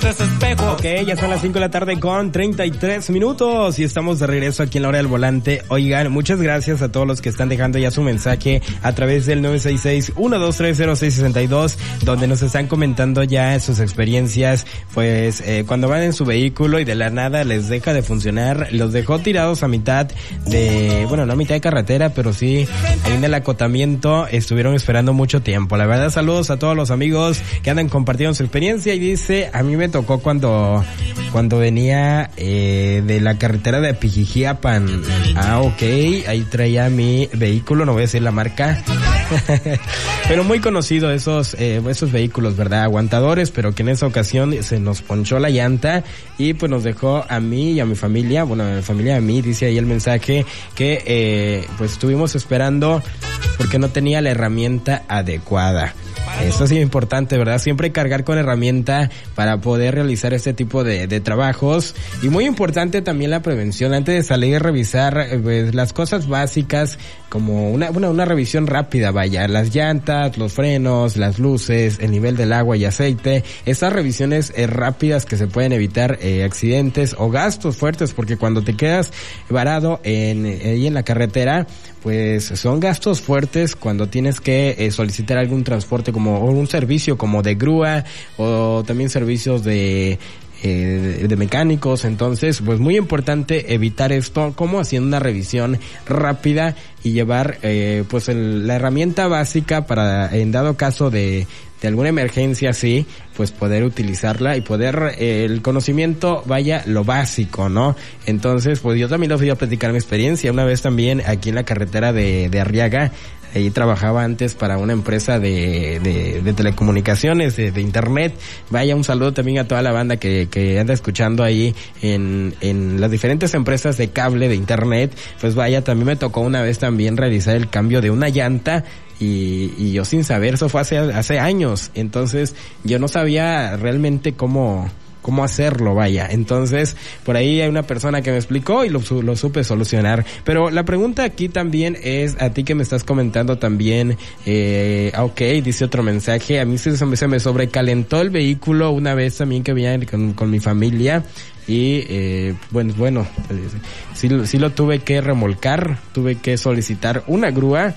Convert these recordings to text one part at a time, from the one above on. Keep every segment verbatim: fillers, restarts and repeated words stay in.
tres espejos. Ok, ya son las cinco de la tarde con treinta y tres minutos y estamos de regreso aquí en la hora del volante. Oigan, muchas gracias a todos los que están dejando ya su mensaje a través del nueve seis seis, uno dos tres, cero seis seis dos, donde nos están comentando ya sus experiencias, pues eh, cuando van en su vehículo y de la nada les deja de funcionar, los dejó tirados a mitad de, bueno, no a mitad de carretera, pero sí ahí en el acotamiento estuvieron esperando mucho tiempo. La verdad, saludos a todos los amigos que andan compartiendo su experiencia. Y dice, a mí me tocó cuando cuando venía eh, de la carretera de Pijijiapan. Ah, ok, ahí traía mi vehículo, no voy a decir la marca. Pero muy conocido esos eh, esos vehículos, ¿verdad? Aguantadores, pero que en esa ocasión se nos ponchó la llanta y pues nos dejó a mí y a mi familia, bueno, a mi familia, a mí, dice ahí el mensaje, que eh, pues estuvimos esperando porque no tenía la herramienta adecuada. Eso sí es importante, ¿verdad? Siempre cargar con herramienta para poder realizar este tipo de, de trabajos. Y muy importante también la prevención. Antes de salir, revisar pues, las cosas básicas, como una, una, una revisión rápida, vaya. Las llantas, los frenos, las luces, el nivel del agua y aceite. Estas revisiones eh, rápidas que se pueden evitar eh, accidentes o gastos fuertes, porque cuando te quedas varado en, ahí en la carretera, pues son gastos fuertes cuando tienes que eh, solicitar algún transporte como o un servicio como de grúa o también servicios de eh, de, de mecánicos. Entonces, pues muy importante evitar esto, como haciendo una revisión rápida y llevar eh, pues el, la herramienta básica para, en dado caso de de alguna emergencia así, pues poder utilizarla y poder, eh, el conocimiento, vaya, lo básico, ¿no? Entonces, pues yo también les voy a platicar mi experiencia. Una vez también aquí en la carretera de, de Arriaga, ahí trabajaba antes para una empresa de, de, de telecomunicaciones, de, de internet. Vaya, un saludo también a toda la banda que, que anda escuchando ahí en, en las diferentes empresas de cable de internet. Pues vaya, también me tocó una vez también realizar el cambio de una llanta. Y, y yo sin saber, eso fue hace, hace años, entonces yo no sabía realmente cómo, cómo hacerlo, vaya. Entonces, por ahí hay una persona que me explicó y lo, lo supe solucionar. Pero la pregunta aquí también es, a ti que me estás comentando también, eh, ok, dice otro mensaje, a mí se, se me sobrecalentó el vehículo una vez también que venía con, con mi familia. Y eh, bueno, bueno, sí, sí lo tuve que remolcar, tuve que solicitar una grúa.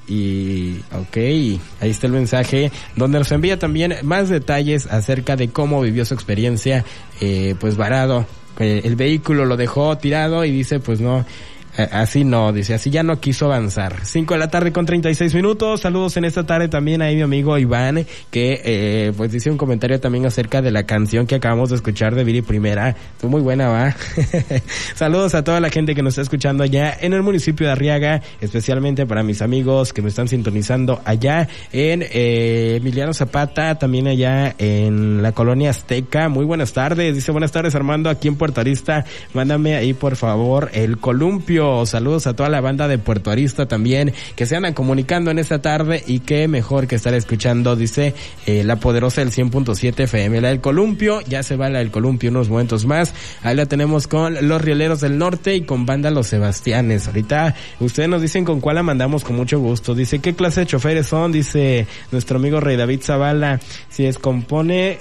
Y ok, ahí está el mensaje donde nos envía también más detalles acerca de cómo vivió su experiencia, eh, pues varado. Eh, el vehículo lo dejó tirado y dice, pues no, eh, así no, dice, así ya no quiso avanzar. Cinco de la tarde con treinta y seis minutos. Saludos en esta tarde también a mi amigo Iván, que eh, pues dice un comentario también acerca de la canción que acabamos de escuchar de Viri Primera. Estuvo muy buena, ¿va? Saludos a toda la gente que nos está escuchando allá en el municipio de Arriaga, especialmente para mis amigos que me están sintonizando allá en eh, Emiliano Zapata, también allá en la colonia Azteca. Muy buenas tardes, dice buenas tardes Armando, aquí en Puerto Arista, mándame ahí por favor el columpio. Saludos a toda la banda de Puerto Arista también, que se andan comunicando en esta tarde, y qué mejor que estar escuchando, dice eh, la poderosa del cien punto siete F M, la del columpio. Ya se va la del columpio unos momentos más, ahí la tenemos con los Rieleros del Norte y con banda Los Sebastianes. Ahorita ustedes nos dicen con cuál la mandamos, con mucho gusto. Dice, ¿qué clase de choferes son? Dice nuestro amigo Rey David Zavala. Si descompone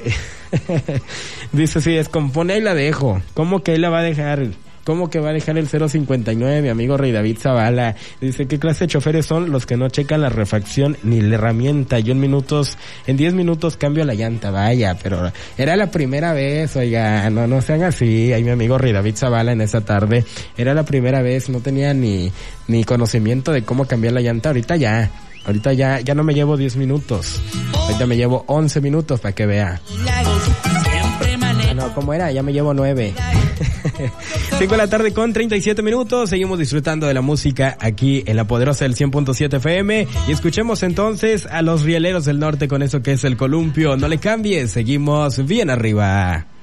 dice, si descompone ahí la dejo. ¿Cómo que ahí la va a dejar? ¿Cómo que va a dejar el cero cincuenta y nueve, mi amigo Rey David Zavala? Dice, ¿qué clase de choferes son los que no checan la refacción ni la herramienta? Yo en minutos, en diez minutos cambio la llanta, vaya, pero era la primera vez, oiga, no, no sean así. Ahí mi amigo Rey David Zavala en esa tarde, era la primera vez, no tenía ni, ni conocimiento de cómo cambiar la llanta. Ahorita ya, ahorita ya, ya no me llevo diez minutos, ahorita me llevo once minutos para que vea. No, ¿cómo era? Ya me llevo nueve. cinco de la tarde con treinta y siete minutos. Seguimos disfrutando de la música aquí en la poderosa del cien punto siete F M. Y escuchemos entonces a los Rieleros del Norte con eso que es el columpio. No le cambies, seguimos bien arriba.